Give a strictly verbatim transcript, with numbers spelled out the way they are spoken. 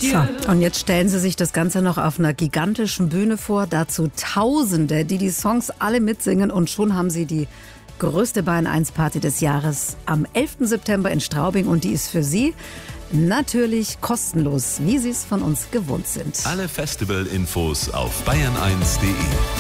So, und jetzt stellen Sie sich das Ganze noch auf einer gigantischen Bühne vor, dazu Tausende, die die Songs alle mitsingen, und schon haben Sie die größte Bayern eins Party des Jahres am elften September in Straubing, und die ist für Sie natürlich kostenlos, wie Sie es von uns gewohnt sind. Alle Festival-Infos auf bayern eins punkt de.